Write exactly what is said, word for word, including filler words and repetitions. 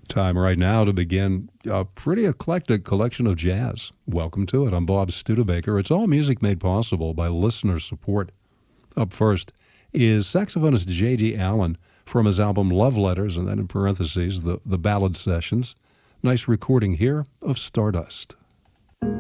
Time right now to begin a pretty eclectic collection of jazz. Welcome to it. I'm Bob Studebaker. It's all music made possible by listener support. Up first is saxophonist J D. Allen from his album Love Letters, and then in parentheses, the, the Ballad Sessions. Nice recording here of Stardust.